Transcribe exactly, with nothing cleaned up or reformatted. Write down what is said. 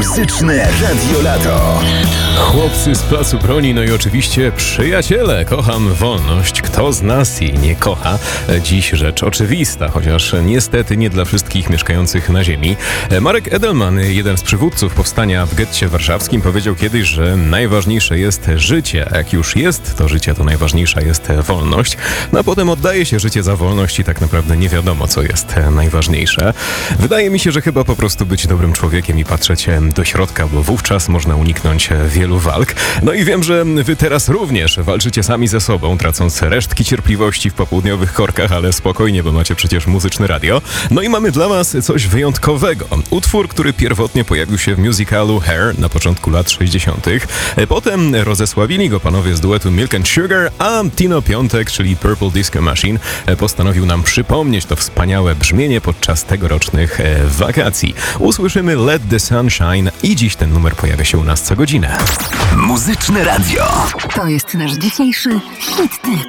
Muzyczne Radio Lato. Chłopcy z Placu Broni, no i oczywiście przyjaciele. Kocham wolność. Kto z nas jej nie kocha? Dziś rzecz oczywista, chociaż niestety nie dla wszystkich mieszkających na ziemi. Marek Edelman, jeden z przywódców powstania w getcie warszawskim, powiedział kiedyś, że najważniejsze jest życie. A jak już jest to życie, to najważniejsza jest wolność. No a potem oddaje się życie za wolność i tak naprawdę nie wiadomo, co jest najważniejsze. Wydaje mi się, że chyba po prostu być dobrym człowiekiem i patrzeć do środka, bo wówczas można uniknąć wielu walk. No i wiem, że wy teraz również walczycie sami ze sobą, tracąc resztki cierpliwości w popołudniowych korkach, ale spokojnie, bo macie przecież muzyczne radio. No i mamy dla was coś wyjątkowego. Utwór, który pierwotnie pojawił się w musicalu Hair na początku lat sześćdziesiątych. Potem rozesławili go panowie z duetu Milk and Sugar, a Tino Piątek, czyli Purple Disco Machine, postanowił nam przypomnieć to wspaniałe brzmienie podczas tegorocznych wakacji. Usłyszymy Let the Sun Shine i dziś ten numer pojawia się u nas co godzinę. Muzyczne Radio. To jest nasz dzisiejszy hit tip.